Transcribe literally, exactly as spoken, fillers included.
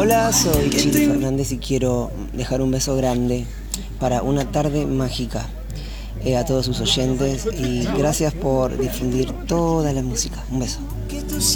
Hola, soy Chiri Fernández y quiero dejar un beso grande para una tarde mágica eh, a todos sus oyentes y gracias por difundir toda la música. Un beso.